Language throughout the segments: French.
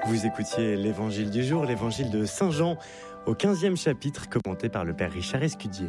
Vous écoutiez l'évangile du jour, l'évangile de Saint Jean, au 15e chapitre, commenté par le père Richard Escudier.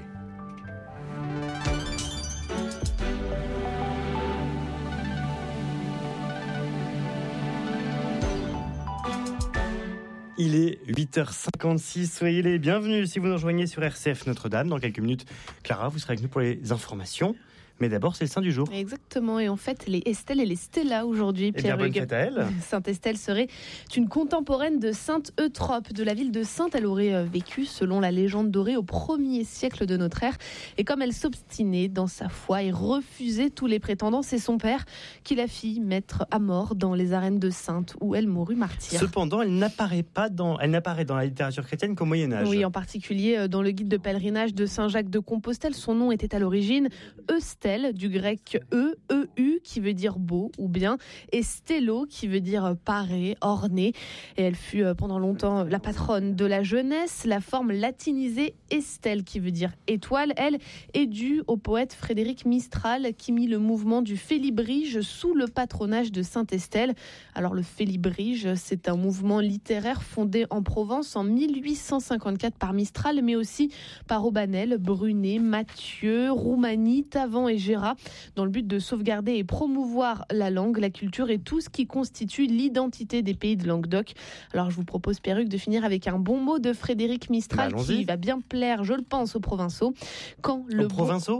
Il est 8h56, soyez les bienvenus si vous nous rejoignez sur RCF Notre-Dame. Dans quelques minutes, Clara, vous serez avec nous pour les informations. Mais d'abord, c'est le saint du jour. Exactement, et en fait, les Estelle et les Stella aujourd'hui, Pierre Hugues. Bonne fête à elle. Sainte Estelle serait une contemporaine de Sainte Eutrope de la ville de Sainte. Elle aurait vécu, selon la légende dorée, au 1er siècle de notre ère. Et comme elle s'obstinait dans sa foi et refusait tous les prétendants, c'est son père qui la fit mettre à mort dans les arènes de Sainte, où elle mourut martyre. Cependant, elle n'apparaît dans la littérature chrétienne qu'au Moyen-Âge. Oui, en particulier dans le guide de pèlerinage de Saint-Jacques de Compostelle. Son nom était à l'origine Eustelle, du grec EU, qui veut dire beau ou bien, et stello, qui veut dire paré, orné. Et elle fut pendant longtemps la patronne de la jeunesse. La forme latinisée Estelle, qui veut dire étoile, elle est due au poète Frédéric Mistral, qui mit le mouvement du Félibrige sous le patronage de Sainte Estelle. Alors le Félibrige, c'est un mouvement littéraire fondé en Provence en 1854 par Mistral, mais aussi par Aubanel, Brunet, Mathieu, Roumanie, Tavan et Gérat, dans le but de sauvegarder et promouvoir la langue, la culture et tout ce qui constitue l'identité des pays de Languedoc. Alors je vous propose, Pierre-Hugues, de finir avec un bon mot de Frédéric Mistral qui va bien plaire, je le pense, aux Provençaux. Aux Provençaux,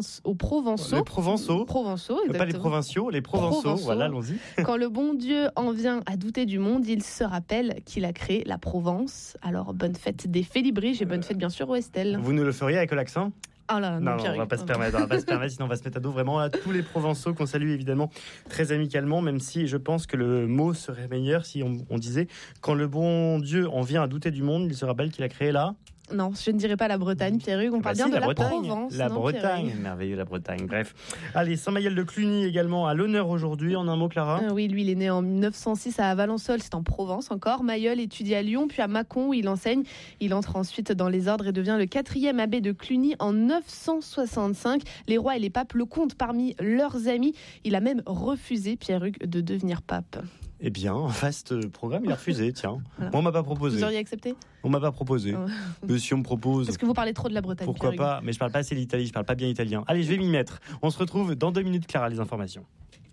exactement. Pas les provinciaux, les Provençaux. Voilà, allons-y. Quand le bon Dieu en vient à douter du monde, il se rappelle qu'il a créé la Provence. Alors bonne fête des Félibriges et bonne fête bien sûr aux Estelle. Vous nous le feriez avec l'accent ? Oh là, non, on va pas se permettre, sinon on va se mettre à dos vraiment à tous les Provençaux qu'on salue évidemment très amicalement, même si je pense que le mot serait meilleur si on disait quand le bon Dieu en vient à douter du monde, il se rappelle qu'il a créé là. Non, je ne dirais pas la Bretagne, Pierre-Hugues, on parle bien de la Provence. La Bretagne, merveilleux la Bretagne, bref. Allez, Saint-Maël de Cluny également à l'honneur aujourd'hui, en un mot Clara. Oui, lui il est né en 1906 à Valençol, c'est en Provence encore. Mailleul étudie à Lyon, puis à Mâcon où il enseigne. Il entre ensuite dans les ordres et devient le 4e abbé de Cluny en 965. Les rois et les papes le comptent parmi leurs amis. Il a même refusé, Pierre-Hugues, de devenir pape. Eh bien, vaste programme, il a refusé, tiens. Voilà. Moi, on m'a pas proposé. Vous auriez accepté ? On m'a pas proposé. Mais si on me propose... Parce que vous parlez trop de la Bretagne. Pourquoi pas ? Mais je parle pas assez l'Italie, je parle pas bien italien. Allez, je vais m'y mettre. On se retrouve dans 2 minutes, Clara, les informations.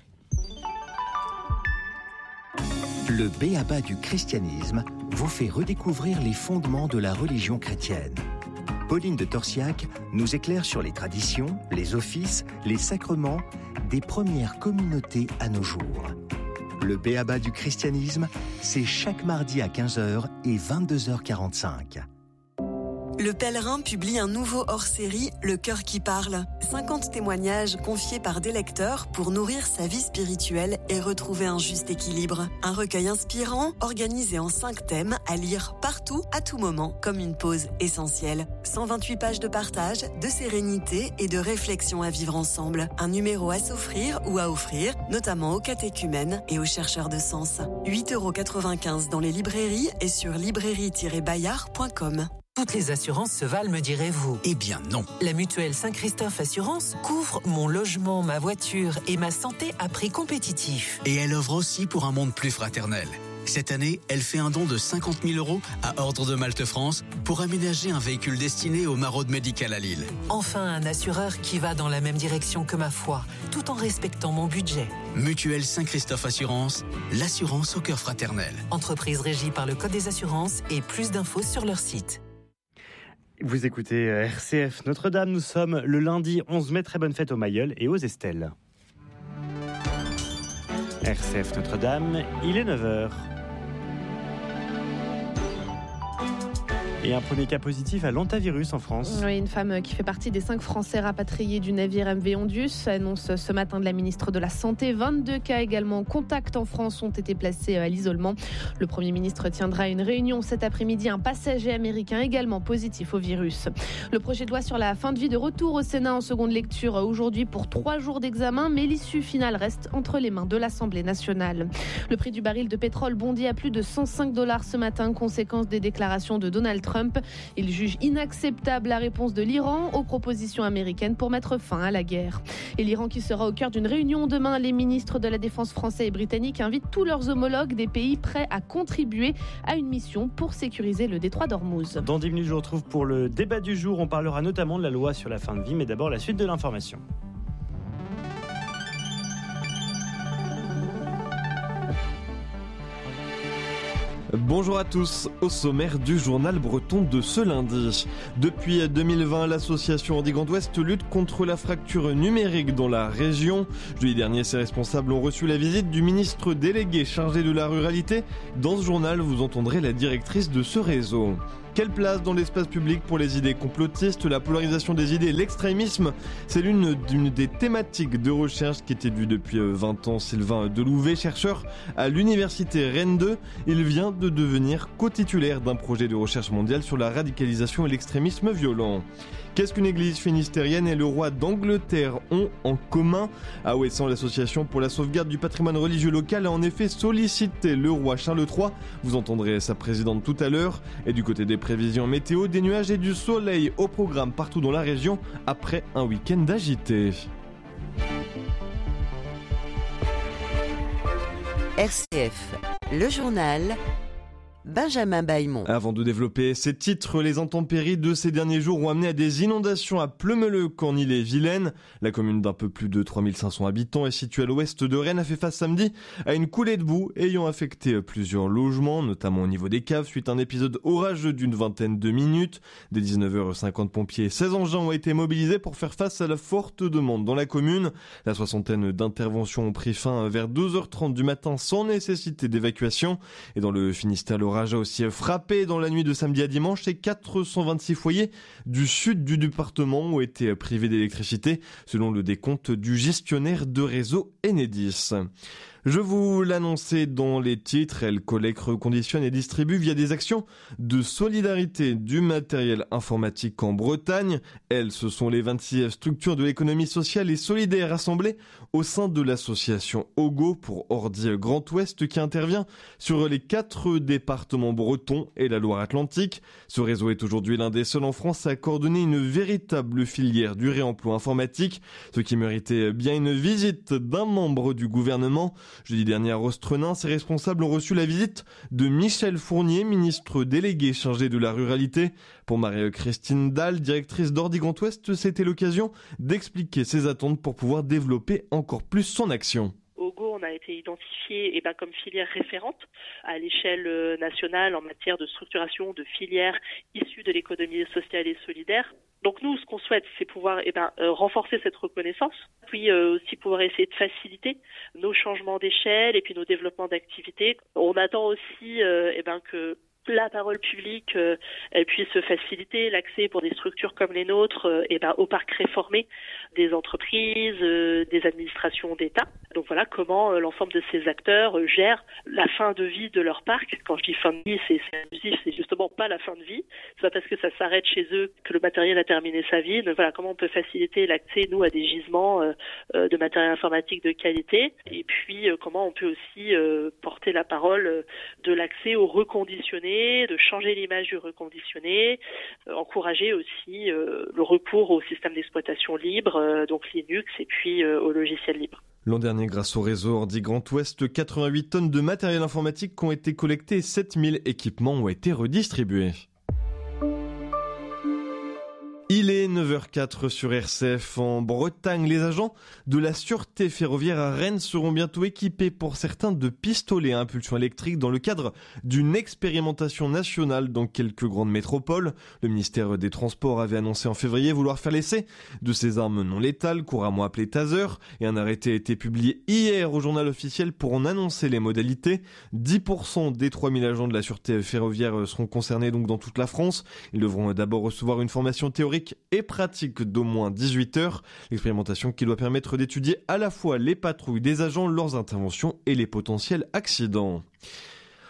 Le b.a.-ba du christianisme vous fait redécouvrir les fondements de la religion chrétienne. Pauline de Torsiac nous éclaire sur les traditions, les offices, les sacrements des premières communautés à nos jours. Le b.a.-ba du christianisme, c'est chaque mardi à 15h et 22h45. Le Pèlerin publie un nouveau hors-série, Le Cœur qui parle. 50 témoignages confiés par des lecteurs pour nourrir sa vie spirituelle et retrouver un juste équilibre. Un recueil inspirant, organisé en 5 thèmes, à lire partout, à tout moment, comme une pause essentielle. 128 pages de partage, de sérénité et de réflexion à vivre ensemble. Un numéro à s'offrir ou à offrir, notamment aux catéchumènes et aux chercheurs de sens. 8,95€ dans les librairies et sur librairie-bayard.com. Toutes les assurances se valent, me direz-vous. Eh bien non. La mutuelle Saint-Christophe Assurance couvre mon logement, ma voiture et ma santé à prix compétitif. Et elle œuvre aussi pour un monde plus fraternel. Cette année, elle fait un don de 50 000 € à Ordre de Malte France pour aménager un véhicule destiné aux maraudes médicales à Lille. Enfin, un assureur qui va dans la même direction que ma foi, tout en respectant mon budget. Mutuelle Saint-Christophe Assurance, l'assurance au cœur fraternel. Entreprise régie par le Code des assurances et plus d'infos sur leur site. Vous écoutez RCF Notre-Dame, nous sommes le lundi 11 mai, très bonne fête aux Mailleul et aux Estelle. RCF Notre-Dame, il est 9h. Et un premier cas positif à l'hantavirus en France. Oui, une femme qui fait partie des 5 Français rapatriés du navire MV Ondius annonce ce matin de la ministre de la Santé. 22 cas également en contact en France ont été placés à l'isolement. Le Premier ministre tiendra une réunion cet après-midi. Un passager américain également positif au virus. Le projet de loi sur la fin de vie de retour au Sénat en seconde lecture aujourd'hui pour 3 jours d'examen, mais l'issue finale reste entre les mains de l'Assemblée nationale. Le prix du baril de pétrole bondit à plus de $105 ce matin, conséquence des déclarations de Donald Trump Trump. Il juge inacceptable la réponse de l'Iran aux propositions américaines pour mettre fin à la guerre. Et l'Iran qui sera au cœur d'une réunion demain. Les ministres de la Défense français et britannique invitent tous leurs homologues des pays prêts à contribuer à une mission pour sécuriser le détroit d'Ormuz. Dans 10 minutes, je vous retrouve pour le débat du jour. On parlera notamment de la loi sur la fin de vie, mais d'abord la suite de l'information. Bonjour à tous, au sommaire du journal breton de ce lundi. Depuis 2020, l'association Ordi Grand Ouest lutte contre la fracture numérique dans la région. Jeudi dernier, ses responsables ont reçu la visite du ministre délégué chargé de la ruralité. Dans ce journal, vous entendrez la directrice de ce réseau. Quelle place dans l'espace public pour les idées complotistes, la polarisation des idées et l'extrémisme? C'est l'une des thématiques de recherche qui est étudiée depuis 20 ans. Sylvain Delouvet, chercheur à l'université Rennes 2, il vient de devenir co-titulaire d'un projet de recherche mondiale sur la radicalisation et l'extrémisme violent. Qu'est-ce qu'une église finistérienne et le roi d'Angleterre ont en commun? À Ouessant, l'association pour la sauvegarde du patrimoine religieux local a en effet sollicité le roi Charles III. Vous entendrez sa présidente tout à l'heure. Et du côté des prévisions météo, des nuages et du soleil au programme partout dans la région après un week-end agité. RCF, le journal, Benjamin Bailmont. Avant de développer ces titres, les intempéries de ces derniers jours ont amené à des inondations à Pleumeleuc en Ille-et-Vilaine. La commune d'un peu plus de 3500 habitants est située à l'ouest de Rennes a fait face samedi à une coulée de boue ayant affecté plusieurs logements, notamment au niveau des caves, suite à un épisode orageux d'une vingtaine de minutes. Dès 19h50, pompiers et 16 engins ont été mobilisés pour faire face à la forte demande dans la commune. La soixantaine d'interventions ont pris fin vers 2h30 du matin sans nécessité d'évacuation. Et dans le Finistère, l'orage a aussi frappé dans la nuit de samedi à dimanche et 426 foyers du sud du département ont été privés d'électricité, selon le décompte du gestionnaire de réseau Enedis. Je vous l'annonçais dans les titres, elle collecte, reconditionne et distribue via des actions de solidarité du matériel informatique en Bretagne. Elles, ce sont les 26 structures de l'économie sociale et solidaire rassemblées au sein de l'association OGO pour Ordi Grand Ouest qui intervient sur les 4 départements bretons et la Loire-Atlantique. Ce réseau est aujourd'hui l'un des seuls en France à coordonner une véritable filière du réemploi informatique, ce qui méritait bien une visite d'un membre du gouvernement. Jeudi dernier à Rostrenin, ses responsables ont reçu la visite de Michel Fournier, ministre délégué chargé de la ruralité. Pour Marie-Christine Dalle, directrice d'Ordi Grand Ouest, c'était l'occasion d'expliquer ses attentes pour pouvoir développer encore plus son action. On a été identifié comme filière référente à l'échelle nationale en matière de structuration de filières issues de l'économie sociale et solidaire. Donc nous, ce qu'on souhaite, c'est pouvoir renforcer cette reconnaissance, puis aussi pouvoir essayer de faciliter nos changements d'échelle et puis nos développements d'activités. On attend aussi que la parole publique elle puisse faciliter l'accès pour des structures comme les nôtres au parc réformé des entreprises, des administrations d'État. Donc voilà comment l'ensemble de ces acteurs gèrent la fin de vie de leur parc. Quand je dis fin de vie, c'est abusif, c'est justement pas la fin de vie. C'est pas parce que ça s'arrête chez eux que le matériel a terminé sa vie. Donc voilà comment on peut faciliter l'accès, nous, à des gisements de matériel informatique de qualité. Et puis comment on peut aussi porter la parole de l'accès au reconditionné, de changer l'image du reconditionné, encourager aussi le recours au système d'exploitation libre, donc Linux, et puis au logiciel libre. L'an dernier, grâce au réseau Ordi Grand Ouest, 88 tonnes de matériel informatique ont été collectées et 7000 équipements ont été redistribués. Il est 9h04 sur RCF. En Bretagne, les agents de la sûreté ferroviaire à Rennes seront bientôt équipés pour certains de pistolets à impulsion électrique dans le cadre d'une expérimentation nationale dans quelques grandes métropoles. Le ministère des Transports avait annoncé en février vouloir faire l'essai de ces armes non létales, couramment appelées taser, et un arrêté a été publié hier au journal officiel pour en annoncer les modalités. 10% des 3000 agents de la sûreté ferroviaire seront concernés donc dans toute la France. Ils devront d'abord recevoir une formation théorique et pratique d'au moins 18 heures. L'expérimentation qui doit permettre d'étudier à la fois les patrouilles des agents, leurs interventions et les potentiels accidents.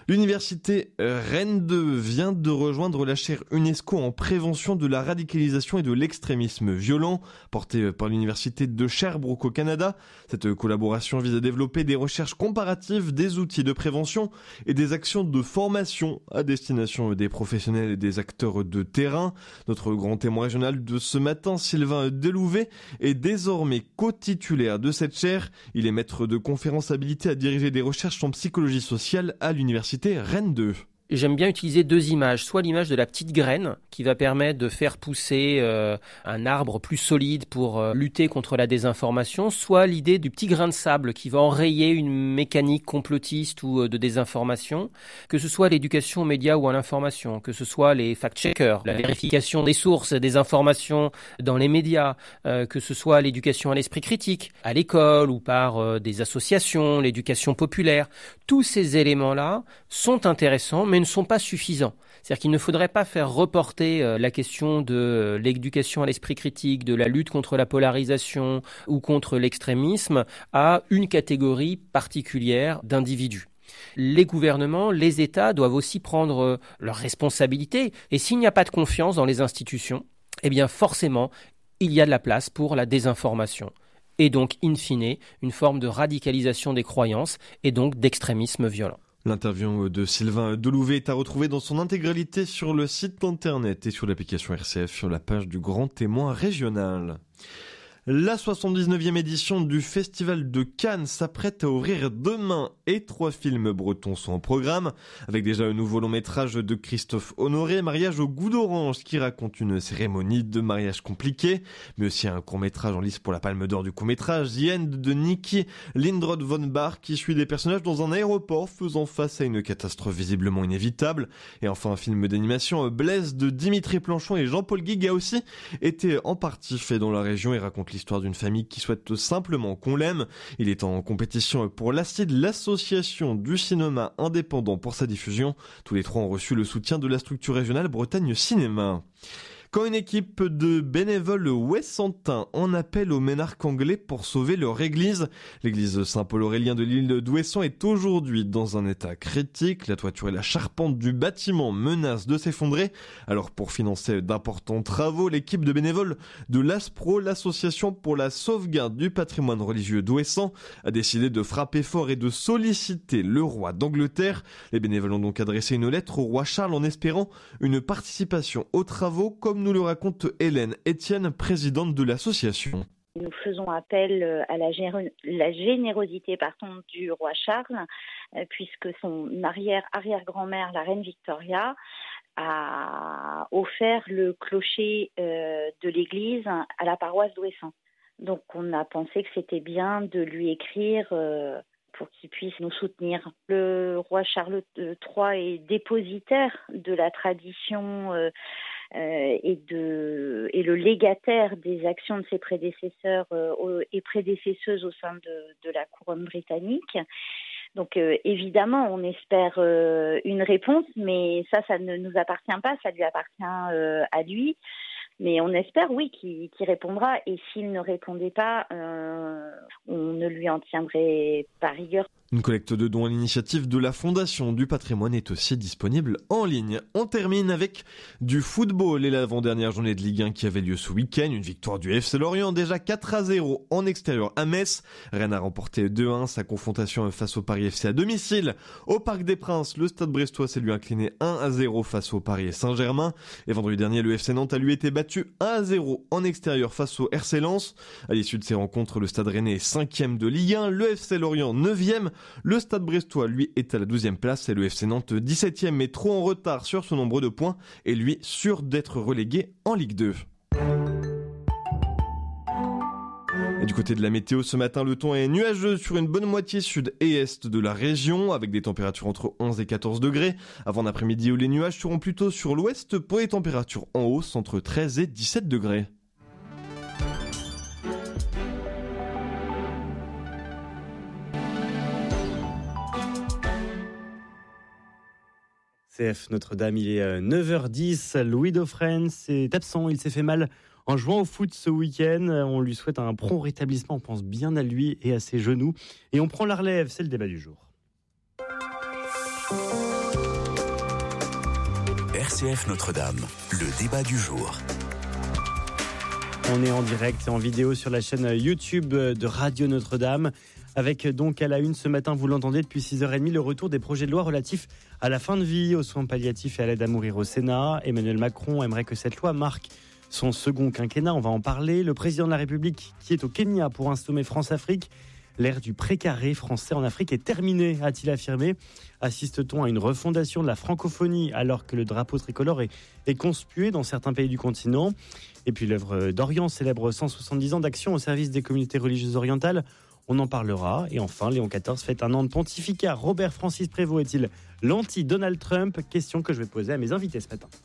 L'université Rennes 2 vient de rejoindre la chaire UNESCO en prévention de la radicalisation et de l'extrémisme violent, portée par l'université de Sherbrooke au Canada. Cette collaboration vise à développer des recherches comparatives, des outils de prévention et des actions de formation à destination des professionnels et des acteurs de terrain. Notre grand témoin régional de ce matin, Sylvain Delouvet, est désormais co-titulaire de cette chaire. Il est maître de conférences habilité à diriger des recherches en psychologie sociale à l'université Rennes 2. J'aime bien utiliser deux images, soit l'image de la petite graine qui va permettre de faire pousser un arbre plus solide pour lutter contre la désinformation, soit l'idée du petit grain de sable qui va enrayer une mécanique complotiste ou de désinformation, que ce soit l'éducation aux médias ou à l'information, que ce soit les fact-checkers, la vérification des sources des informations dans les médias, que ce soit l'éducation à l'esprit critique, à l'école ou par des associations, l'éducation populaire. Tous ces éléments-là sont intéressants, mais ne sont pas suffisants. C'est-à-dire qu'il ne faudrait pas faire reporter la question de l'éducation à l'esprit critique, de la lutte contre la polarisation ou contre l'extrémisme à une catégorie particulière d'individus. Les gouvernements, les États doivent aussi prendre leurs responsabilités. Et s'il n'y a pas de confiance dans les institutions, eh bien forcément, il y a de la place pour la désinformation. Et donc, in fine, une forme de radicalisation des croyances et donc d'extrémisme violent. L'interview de Sylvain Delouvet est à retrouver dans son intégralité sur le site internet et sur l'application RCF sur la page du Grand Témoin régional. La 79e édition du Festival de Cannes s'apprête à ouvrir demain et 3 films bretons sont au programme, avec déjà un nouveau long métrage de Christophe Honoré, Mariage au goût d'orange, qui raconte une cérémonie de mariage compliquée, mais aussi un court métrage en lice pour la Palme d'Or du court métrage, The End de Niki Lindroth von Bach, qui suit des personnages dans un aéroport faisant face à une catastrophe visiblement inévitable. Et enfin un film d'animation, Blaise de Dimitri Planchon et Jean-Paul Guigues, a aussi été en partie fait dans la région et raconte l'histoire d'une famille qui souhaite simplement qu'on l'aime. Il est en compétition pour l'ACID, l'association du cinéma indépendant, pour sa diffusion. Tous les 3 ont reçu le soutien de la structure régionale Bretagne Cinéma. Quand une équipe de bénévoles ouessantins en appelle au Ménarque anglais pour sauver leur église, l'église Saint-Paul-Aurélien de l'île d'Ouessant est aujourd'hui dans un état critique. La toiture et la charpente du bâtiment menacent de s'effondrer. Alors pour financer d'importants travaux, l'équipe de bénévoles de l'ASPRO, l'association pour la sauvegarde du patrimoine religieux d'Ouessant, a décidé de frapper fort et de solliciter le roi d'Angleterre. Les bénévoles ont donc adressé une lettre au roi Charles en espérant une participation aux travaux, comme nous le raconte Hélène Etienne, présidente de l'association. Nous faisons appel à la générosité du roi Charles, puisque son arrière-grand-mère, la reine Victoria, a offert le clocher de l'église à la paroisse d'Ouessant. Donc on a pensé que c'était bien de lui écrire pour qu'il puisse nous soutenir. Le roi Charles III est dépositaire de la tradition et le légataire des actions de ses prédécesseurs et prédécesseuses au sein de la couronne britannique. Donc évidemment, on espère une réponse, mais ça ne nous appartient pas, ça lui appartient à lui. Mais on espère, oui, qu'il répondra. Et s'il ne répondait pas, on ne lui en tiendrait pas rigueur. Une collecte de dons à l'initiative de la Fondation du patrimoine est aussi disponible en ligne. On termine avec du football et l'avant-dernière journée de Ligue 1 qui avait lieu ce week-end. Une victoire du FC Lorient, déjà 4-0 en extérieur à Metz. Rennes a remporté 2-1 sa confrontation face au Paris FC à domicile. Au Parc des Princes, le Stade brestois s'est lui incliné 1-0 face au Paris Saint-Germain. Et vendredi dernier, le FC Nantes a lui été battu 1-0 en extérieur face au RC Lens. À l'issue de ces rencontres, le Stade Rennais est 5e de Ligue 1, le FC Lorient 9e. Le Stade brestois, lui, est à la 12e place et le FC Nantes 17e, mais trop en retard sur son nombre de points et lui sûr d'être relégué en Ligue 2. Et du côté de la météo, ce matin, le temps est nuageux sur une bonne moitié sud et est de la région, avec des températures entre 11 et 14 degrés. Avant l'après-midi où les nuages seront plutôt sur l'ouest pour les températures en hausse entre 13 et 17 degrés. CF Notre-Dame, il est 9h10. Louis Dauphren est absent, il s'est fait mal en jouant au foot ce week-end. On lui souhaite un prompt rétablissement, on pense bien à lui et à ses genoux. Et on prend la relève, c'est le débat du jour. RCF Notre-Dame, le débat du jour. On est en direct et en vidéo sur la chaîne YouTube de Radio Notre-Dame. Avec donc à la une ce matin, vous l'entendez depuis 6h30, le retour des projets de loi relatifs à la fin de vie, aux soins palliatifs et à l'aide à mourir au Sénat. Emmanuel Macron aimerait que cette loi marque son second quinquennat, on va en parler. Le président de la République qui est au Kenya pour un sommet France-Afrique. L'ère du précaré français en Afrique est terminée, a-t-il affirmé. Assiste-t-on à une refondation de la francophonie alors que le drapeau tricolore est conspué dans certains pays du continent? Et puis l'œuvre d'Orient célèbre 170 ans d'action au service des communautés religieuses orientales. On en parlera. Et enfin, Léon XIV fête un an de pontificat. Robert Francis Prévost est-il l'anti-Donald Trump? Question que je vais poser à mes invités ce matin.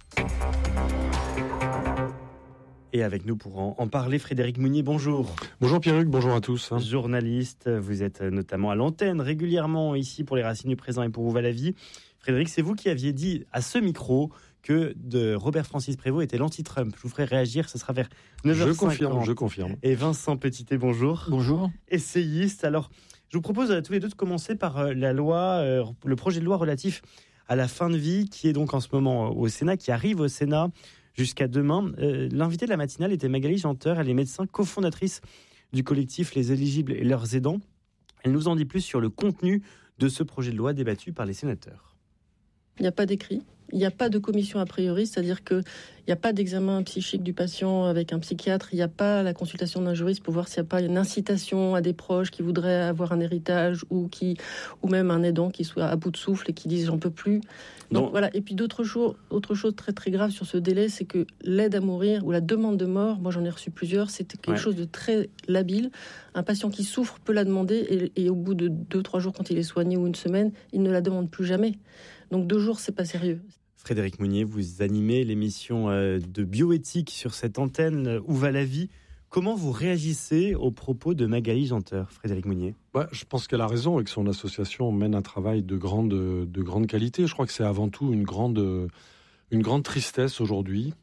Et avec nous pour en parler, Frédéric Mounier, bonjour. Bonjour Pierruc, bonjour à tous. Journaliste, vous êtes notamment à l'antenne régulièrement ici pour les Racines du Présent et pour Où va la vie. Frédéric, c'est vous qui aviez dit à ce micro que de Robert Francis Prévost était l'anti-Trump. Je vous ferai réagir, ce sera vers 9h50. Je confirme. Et Vincent Petitet, bonjour. Bonjour. Essayiste. Alors, je vous propose à tous les deux de commencer par la loi, le projet de loi relatif à la fin de vie qui est donc en ce moment au Sénat, qui arrive au Sénat jusqu'à demain. L'invitée de la matinale était Magali Janteur, elle est médecin cofondatrice du collectif Les Éligibles et leurs aidants. Elle nous en dit plus sur le contenu de ce projet de loi débattu par les sénateurs. Il n'y a pas d'écrit, il n'y a pas de commission a priori, c'est-à-dire qu'il n'y a pas d'examen psychique du patient avec un psychiatre, il n'y a pas la consultation d'un juriste pour voir s'il n'y a pas une incitation à des proches qui voudraient avoir un héritage ou même un aidant qui soit à bout de souffle et qui disent j'en peux plus. Donc voilà. Et puis autre chose très très grave sur ce délai, c'est que l'aide à mourir ou la demande de mort, moi j'en ai reçu plusieurs, c'était quelque chose de très labile. Un patient qui souffre peut la demander et au bout de 2-3 jours quand il est soigné ou une semaine, il ne la demande plus jamais. Donc 2 jours, c'est pas sérieux. Frédéric Mounier, vous animez l'émission de bioéthique sur cette antenne Où va la vie? Comment vous réagissez aux propos de Magali Janteur, Frédéric Mounier? Je pense qu'elle a raison et que son association mène un travail de grande qualité. Je crois que c'est avant tout une grande tristesse aujourd'hui.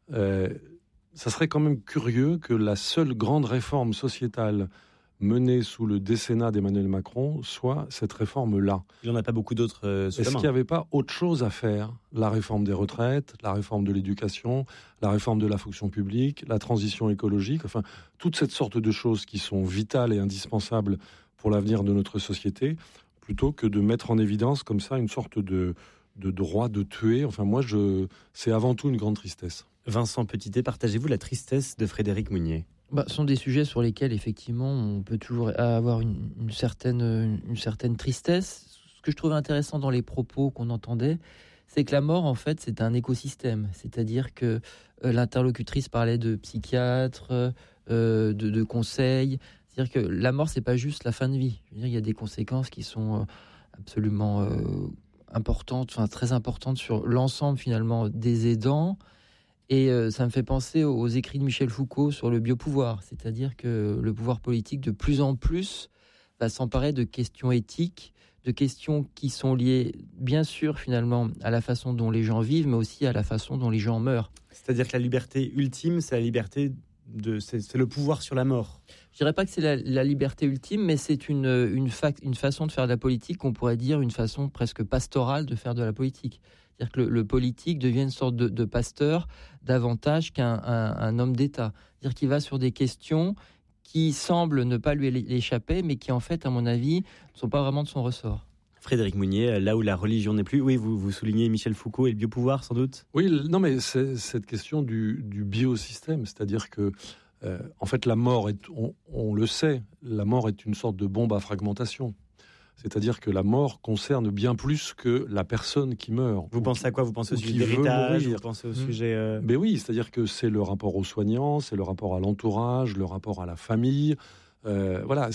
Ça serait quand même curieux que la seule grande réforme sociétale menée sous le décennat d'Emmanuel Macron soit cette réforme-là. Il n'y en a pas beaucoup d'autres Est-ce qu'il n'y avait pas autre chose à faire? La réforme des retraites, la réforme de l'éducation, la réforme de la fonction publique, la transition écologique, enfin, toute cette sorte de choses qui sont vitales et indispensables pour l'avenir de notre société, plutôt que de mettre en évidence comme ça une sorte de droit de tuer. Enfin, c'est avant tout une grande tristesse. Vincent Petitet, partagez-vous la tristesse de Frédéric Mounier? Ce sont des sujets sur lesquels, effectivement, on peut toujours avoir une certaine tristesse. Ce que je trouve intéressant dans les propos qu'on entendait, c'est que la mort, en fait, c'est un écosystème. C'est-à-dire que l'interlocutrice parlait de psychiatres, de conseils. C'est-à-dire que la mort, c'est pas juste la fin de vie. Je veux dire, il y a des conséquences qui sont absolument importantes, enfin très importantes sur l'ensemble, finalement, des aidants. Et ça me fait penser aux écrits de Michel Foucault sur le biopouvoir, c'est-à-dire que le pouvoir politique de plus en plus va s'emparer de questions éthiques, de questions qui sont liées bien sûr finalement à la façon dont les gens vivent, mais aussi à la façon dont les gens meurent. C'est-à-dire que la liberté ultime, c'est la liberté c'est le pouvoir sur la mort. Je dirais pas que c'est la liberté ultime, mais c'est une façon de faire de la politique qu'on pourrait dire une façon presque pastorale de faire de la politique. C'est-à-dire que le politique devient une sorte de pasteur davantage qu'un homme d'État. C'est-à-dire qu'il va sur des questions qui semblent ne pas lui échapper, mais qui en fait, à mon avis, ne sont pas vraiment de son ressort. Frédéric Mounier, là où la religion n'est plus, oui, vous soulignez Michel Foucault et le biopouvoir sans doute? Oui, non mais c'est cette question du biosystème, c'est-à-dire que en fait la mort, on le sait, la mort est une sorte de bombe à fragmentation. C'est-à-dire que la mort concerne bien plus que la personne qui meurt. Vous pensez à quoi? Vous pensez au sujet de l'héritage? Vous pensez au sujet... Mais oui, c'est-à-dire que c'est le rapport aux soignants, c'est le rapport à l'entourage, le rapport à la famille. Voilà,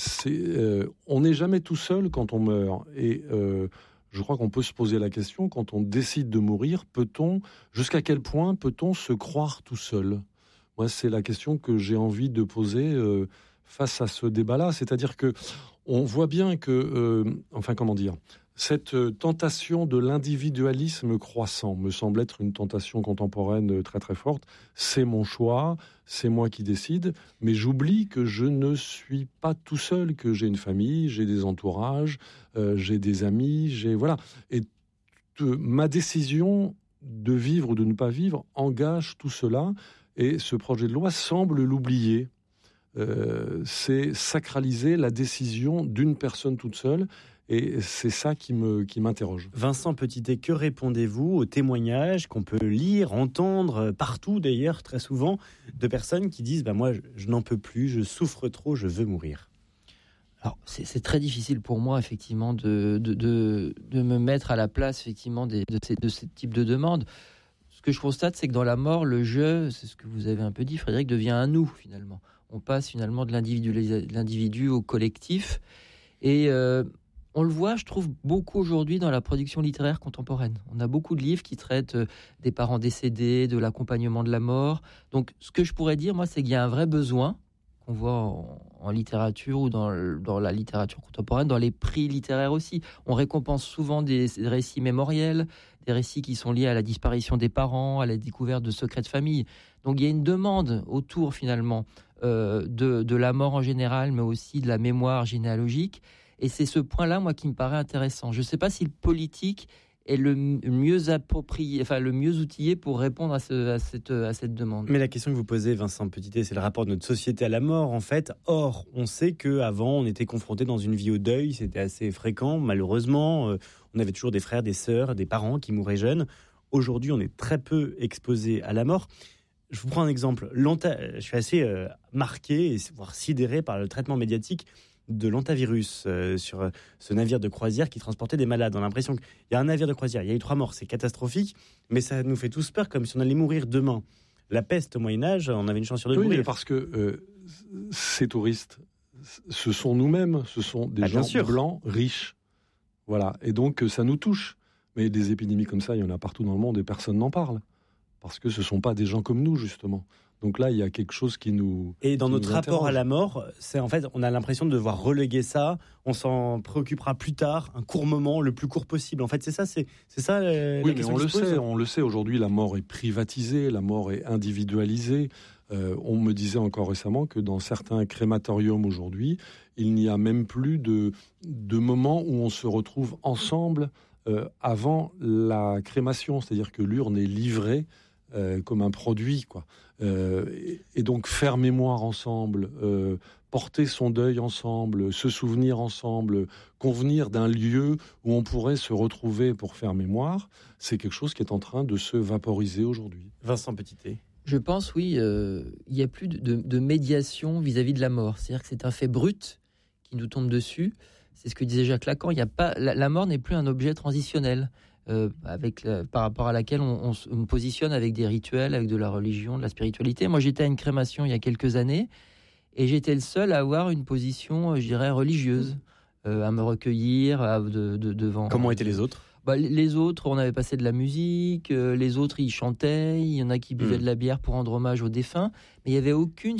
on n'est jamais tout seul quand on meurt. Et je crois qu'on peut se poser la question, quand on décide de mourir, jusqu'à quel point peut-on se croire tout seul? Moi, c'est la question que j'ai envie de poser face à ce débat-là. C'est-à-dire que on voit bien que, cette tentation de l'individualisme croissant me semble être une tentation contemporaine très très forte. C'est mon choix, c'est moi qui décide, mais j'oublie que je ne suis pas tout seul, que j'ai une famille, j'ai des entourages, j'ai des amis, voilà. Et ma décision de vivre ou de ne pas vivre engage tout cela, et ce projet de loi semble l'oublier. C'est sacraliser la décision d'une personne toute seule, et c'est ça qui m'interroge. Vincent Petitet, que répondez-vous aux témoignages qu'on peut lire, entendre partout d'ailleurs, très souvent, de personnes qui disent moi je n'en peux plus, je souffre trop, je veux mourir? Alors, c'est très difficile pour moi, effectivement, de me mettre à la place, effectivement, de ce type de demande. Ce que je constate, c'est que dans la mort, le je, c'est ce que vous avez un peu dit, Frédéric, devient un nous, finalement. On passe, finalement, de l'individu au collectif. Et on le voit, je trouve, beaucoup aujourd'hui dans la production littéraire contemporaine. On a beaucoup de livres qui traitent des parents décédés, de l'accompagnement de la mort. Donc, ce que je pourrais dire, moi, c'est qu'il y a un vrai besoin qu'on voit en littérature ou dans la littérature contemporaine, dans les prix littéraires aussi. On récompense souvent des récits mémoriels, des récits qui sont liés à la disparition des parents, à la découverte de secrets de famille. Donc il y a une demande autour finalement de la mort en général, mais aussi de la mémoire généalogique. Et c'est ce point-là, moi, qui me paraît intéressant. Je ne sais pas si le politique est le mieux approprié, enfin le mieux outillé pour répondre à cette demande. Mais la question que vous posez, Vincent Petitet, c'est le rapport de notre société à la mort, en fait. Or, on sait qu'avant, on était confronté dans une vie au deuil, c'était assez fréquent, malheureusement. On avait toujours des frères, des sœurs, des parents qui mouraient jeunes. Aujourd'hui, on est très peu exposé à la mort. Je vous prends un exemple. Je suis assez marqué, voire sidéré par le traitement médiatique de l'antivirus sur ce navire de croisière qui transportait des malades. On a l'impression qu'il y a un navire de croisière, il y a eu 3 morts, c'est catastrophique, mais ça nous fait tous peur comme si on allait mourir demain. La peste au Moyen-Âge, on avait une chance sur deux de mourir. Oui, parce que ces touristes, ce sont nous-mêmes, ce sont des gens blancs, riches. Voilà, et donc ça nous touche. Mais des épidémies comme ça, il y en a partout dans le monde et personne n'en parle. Parce que ce ne sont pas des gens comme nous, justement. Donc là, il y a quelque chose qui nous... Et dans notre rapport à la mort, c'est en fait, on a l'impression de devoir reléguer ça. On s'en préoccupera plus tard, un court moment, le plus court possible. En fait, c'est ça. Oui, mais on le sait. Aujourd'hui, la mort est privatisée, la mort est individualisée. On me disait encore récemment que dans certains crématoriums aujourd'hui, il n'y a même plus de moment où on se retrouve ensemble avant la crémation. C'est-à-dire que l'urne est livrée comme un produit, quoi. Et donc faire mémoire ensemble, porter son deuil ensemble, se souvenir ensemble, convenir d'un lieu où on pourrait se retrouver pour faire mémoire, c'est quelque chose qui est en train de se vaporiser aujourd'hui. Vincent Petitet. Je pense, oui, il n'y a plus de médiation vis-à-vis de la mort. C'est-à-dire que c'est un fait brut qui nous tombe dessus. C'est ce que disait Jacques Lacan. La mort n'est plus un objet transitionnel. Par rapport à laquelle on se positionne avec des rituels, avec de la religion, de la spiritualité. Moi, j'étais à une crémation il y a quelques années et j'étais le seul à avoir une position, je dirais, religieuse, à me recueillir devant... Comment étaient les autres ? Les autres, on avait passé de la musique, les autres, ils chantaient, il y en a qui buvaient de la bière pour rendre hommage aux défunts, mais il n'y avait aucune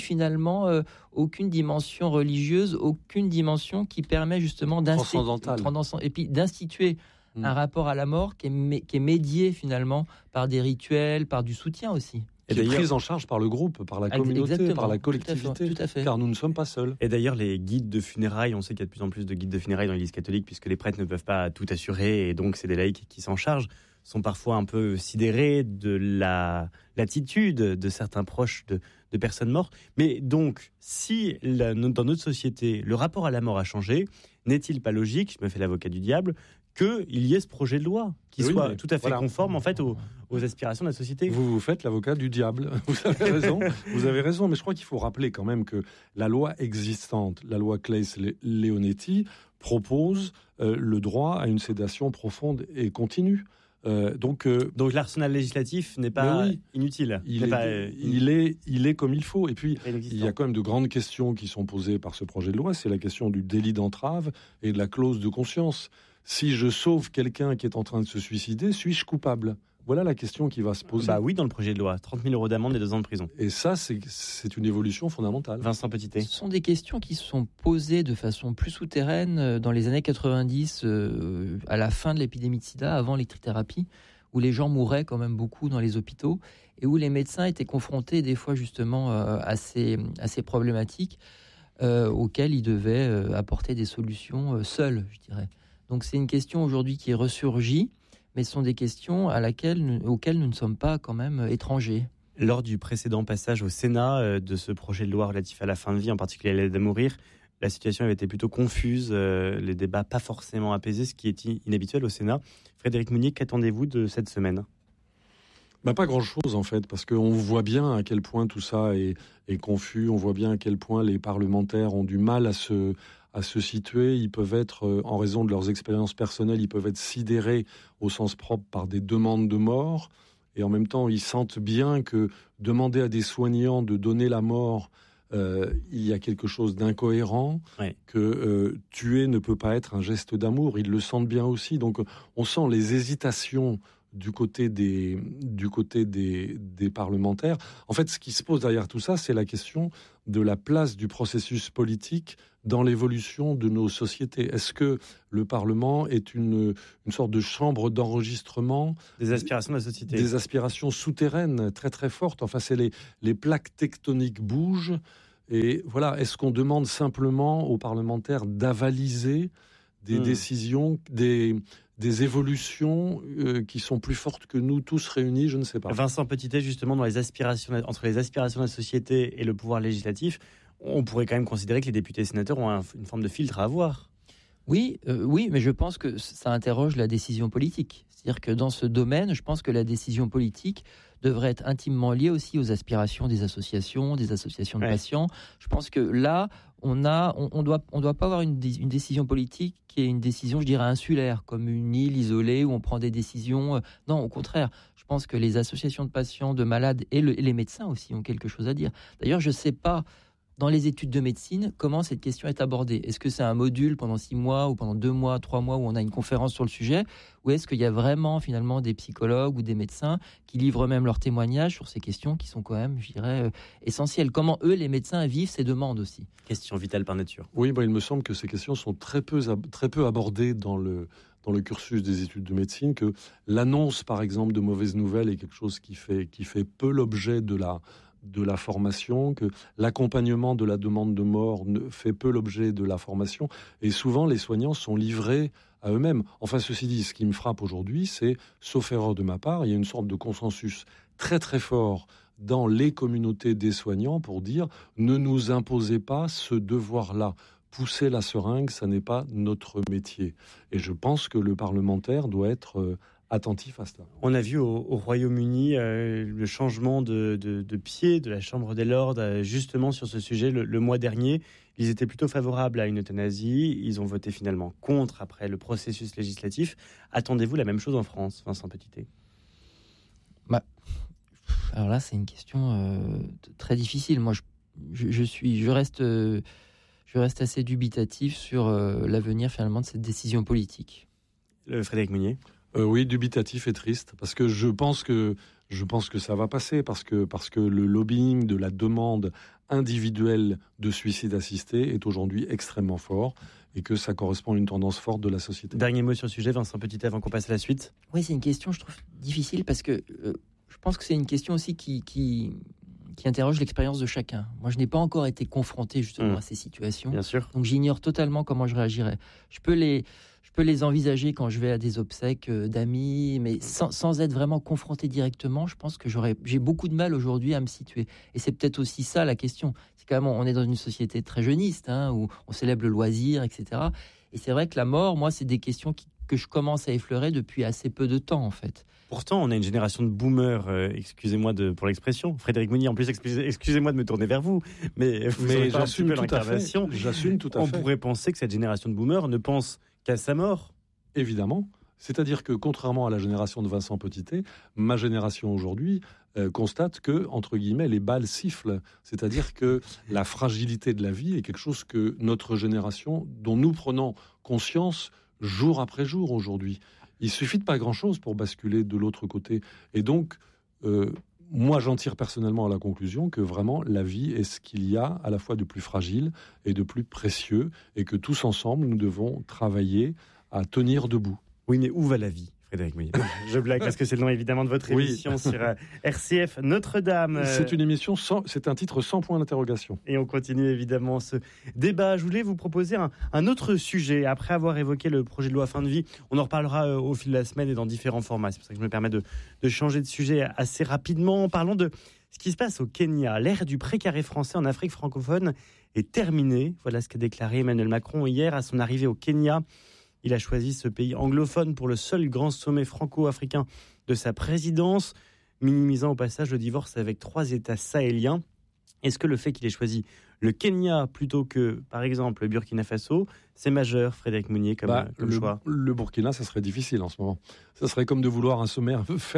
dimension religieuse, aucune dimension qui permet justement transcendantale. Et puis d'instituer un rapport à la mort qui est médié finalement par des rituels, par du soutien aussi. Et des prises en charge par le groupe, par la communauté, par la collectivité, tout à fait. Car nous ne sommes pas seuls. Et d'ailleurs, les guides de funérailles, on sait qu'il y a de plus en plus de guides de funérailles dans l'Église catholique, puisque les prêtres ne peuvent pas tout assurer, et donc c'est des laïcs qui s'en chargent, sont parfois un peu sidérés de l'attitude de certains proches de personnes mortes. Mais donc, si dans notre société, le rapport à la mort a changé, n'est-il pas logique, je me fais l'avocat du diable, qu'il y ait ce projet de loi qui soit tout à fait conforme en fait aux aspirations de la société. Vous faites l'avocat du diable, vous avez raison, mais je crois qu'il faut rappeler quand même que la loi existante, la loi Claes-Leonetti, propose le droit à une sédation profonde et continue. Donc l'arsenal législatif n'est pas inutile. Il est comme il faut. Et puis, il y a quand même de grandes questions qui sont posées par ce projet de loi. C'est la question du délit d'entrave et de la clause de conscience. Si je sauve quelqu'un qui est en train de se suicider, suis-je coupable ? Voilà la question qui va se poser. Bah oui, dans le projet de loi, 30 000 € d'amende et 2 ans de prison. Et ça, c'est une évolution fondamentale. Vincent Petitet. Ce sont des questions qui se sont posées de façon plus souterraine dans les années 90, à la fin de l'épidémie de sida, avant l'électrothérapie, où les gens mouraient quand même beaucoup dans les hôpitaux et où les médecins étaient confrontés des fois justement à ces problématiques auxquelles ils devaient apporter des solutions seuls, je dirais. Donc c'est une question aujourd'hui qui est ressurgie, mais ce sont des questions auxquelles nous ne sommes pas quand même étrangers. Lors du précédent passage au Sénat de ce projet de loi relatif à la fin de vie, en particulier à l'aide à mourir, la situation avait été plutôt confuse, les débats pas forcément apaisés, ce qui est inhabituel au Sénat. Frédéric Mounier, qu'attendez-vous de cette semaine ? Pas grand-chose en fait, parce qu'on voit bien à quel point tout ça est confus, on voit bien à quel point les parlementaires ont du mal à se situer. Ils peuvent être, en raison de leurs expériences personnelles, ils peuvent être sidérés au sens propre par des demandes de mort. Et en même temps, ils sentent bien que demander à des soignants de donner la mort, il y a quelque chose d'incohérent, que tuer ne peut pas être un geste d'amour. Ils le sentent bien aussi. Donc on sent les hésitations du côté des parlementaires. En fait, ce qui se pose derrière tout ça, c'est la question de la place du processus politique dans l'évolution de nos sociétés. Est-ce que le Parlement est une sorte de chambre d'enregistrement des aspirations de la société, des aspirations souterraines très très fortes? Enfin, c'est les plaques tectoniques bougent. Et voilà, est-ce qu'on demande simplement aux parlementaires d'avaliser des décisions, des évolutions qui sont plus fortes que nous tous réunis, je ne sais pas. Vincent Petitet, justement, entre les aspirations de la société et le pouvoir législatif, on pourrait quand même considérer que les députés et sénateurs ont une forme de filtre à avoir. Oui, mais je pense que ça interroge la décision politique. C'est-à-dire que dans ce domaine, je pense que la décision politique devrait être intimement liée aussi aux aspirations des associations de patients. Je pense que là, on doit pas avoir une décision politique qui est une décision, je dirais, insulaire, comme une île isolée où on prend des décisions. Non, au contraire, je pense que les associations de patients, de malades et les médecins aussi ont quelque chose à dire. D'ailleurs, je ne sais pas, dans les études de médecine, comment cette question est abordée. Est-ce que c'est un module pendant 6 mois ou pendant 2 mois, 3 mois où on a une conférence sur le sujet, ou est-ce qu'il y a vraiment finalement des psychologues ou des médecins qui livrent eux-mêmes leurs témoignages sur ces questions qui sont quand même, je dirais, essentielles. Comment eux, les médecins, vivent ces demandes aussi. Question vitale par nature. Oui, il me semble que ces questions sont très peu abordées dans le cursus des études de médecine, que l'annonce, par exemple, de mauvaises nouvelles est quelque chose qui fait peu l'objet de la formation, que l'accompagnement de la demande de mort fait peu l'objet de la formation, et souvent les soignants sont livrés à eux-mêmes. Enfin, ceci dit, ce qui me frappe aujourd'hui, c'est, sauf erreur de ma part, il y a une sorte de consensus très très fort dans les communautés des soignants pour dire « ne nous imposez pas ce devoir-là ». Pousser la seringue, ça n'est pas notre métier. Et je pense que le parlementaire doit être attentif à cela. On a vu au Royaume-Uni le changement de pied de la Chambre des Lords justement sur ce sujet le mois dernier. Ils étaient plutôt favorables à une euthanasie. Ils ont voté finalement contre après le processus législatif. Attendez-vous la même chose en France, Vincent Petitet ? Alors là, c'est une question très difficile. Moi, je reste assez dubitatif sur l'avenir finalement de cette décision politique. Frédéric Mounier. Oui, dubitatif et triste, parce que je pense que ça va passer, parce que le lobbying de la demande individuelle de suicide assisté est aujourd'hui extrêmement fort et que ça correspond à une tendance forte de la société. Dernier mot sur le sujet, Vincent Petitet, avant qu'on passe à la suite. Oui, c'est une question, je trouve, difficile, parce que je pense que c'est une question aussi qui interroge l'expérience de chacun. Moi, je n'ai pas encore été confronté justement à ces situations. Bien sûr. Donc, j'ignore totalement comment je réagirais. Je peux les envisager quand je vais à des obsèques d'amis, mais sans être vraiment confronté directement. Je pense que j'ai beaucoup de mal aujourd'hui à me situer. Et c'est peut-être aussi ça la question. C'est quand même, on est dans une société très jeuniste, où on célèbre le loisir, etc. Et c'est vrai que la mort, moi, c'est des questions que je commence à effleurer depuis assez peu de temps, en fait. Pourtant, on a une génération de boomers, excusez-moi pour l'expression. Frédéric Mounier, en plus, excusez-moi de me tourner vers vous, mais j'assume tout à fait. J'assume tout à fait. On pourrait penser que cette génération de boomers ne pense qu'à sa mort. Évidemment. C'est-à-dire que, contrairement à la génération de Vincent Petitet, ma génération aujourd'hui constate que, entre guillemets, les balles sifflent. C'est-à-dire que la fragilité de la vie est quelque chose que notre génération, dont nous prenons conscience jour après jour aujourd'hui. Il suffit de pas grand-chose pour basculer de l'autre côté. Et donc, moi, j'en tire personnellement à la conclusion que vraiment, la vie est ce qu'il y a à la fois de plus fragile et de plus précieux, et que tous ensemble, nous devons travailler à tenir debout. Oui, mais où va la vie ? Frédéric Mounier. Je blague parce que c'est le nom évidemment de votre émission sur RCF Notre-Dame. C'est un titre sans point d'interrogation. Et on continue évidemment ce débat. Je voulais vous proposer un autre sujet. Après avoir évoqué le projet de loi fin de vie, on en reparlera au fil de la semaine et dans différents formats. C'est pour ça que je me permets de changer de sujet assez rapidement. Parlons de ce qui se passe au Kenya. L'ère du précaré français en Afrique francophone est terminée. Voilà ce qu'a déclaré Emmanuel Macron hier à son arrivée au Kenya. Il a choisi ce pays anglophone pour le seul grand sommet franco-africain de sa présidence, minimisant au passage le divorce avec 3 États sahéliens. Est-ce que le fait qu'il ait choisi le Kenya plutôt que, par exemple, le Burkina Faso, c'est majeur, Frédéric Mounier, comme choix? Le Burkina, ça serait difficile en ce moment. Ça serait comme de vouloir un sommet un peu